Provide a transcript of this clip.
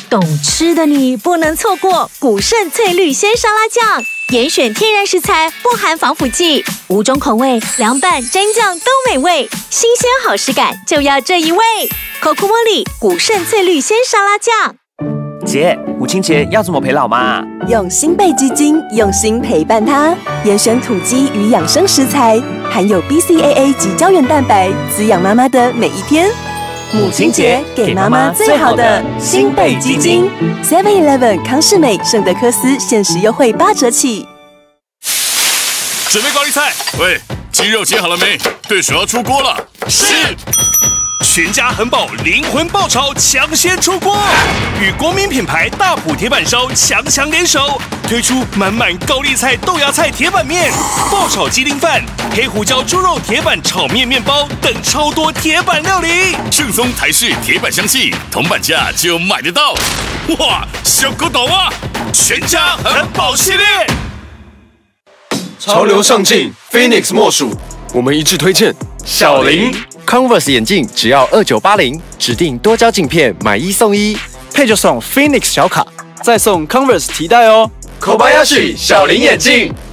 懂吃的你不能错过古胜翠绿鲜沙拉酱，严选天然食材，不含防腐剂，5种口味，凉拌、蘸酱都美味，新鲜好食感就要这一味。Coco Molly 古胜翠绿鲜沙拉酱。 姐，母亲节要怎么陪老妈？ 用新贝基金用心陪伴她，严选土鸡与养生食材，含有 BCAA 及胶原蛋白，滋养妈妈的每一天。母亲节给妈妈最好的新贝基金 ，7-Eleven 康士美圣德科斯限时优惠8折起。 准备高丽菜，喂，鸡肉切好了没？对手要出锅了。是。 全家很饱灵魂爆炒抢先出锅，与国民品牌大埔铁板烧强联手，推出满满高丽菜豆芽菜铁板面、爆炒鸡丁饭、黑胡椒猪肉铁板炒面面包等超多铁板料理， 正宗台式铁板香气，铜板价就买得到。哇，小狗懂啊！全家很饱系列， 潮流上进 ，Phoenix 莫属，我们一致推荐小林。 Converse 眼镜只要2980，指定多焦镜片买1送1， 配就送 Phoenix 小卡，再送 Converse 提袋哦。 Kobayashi 小林眼镜。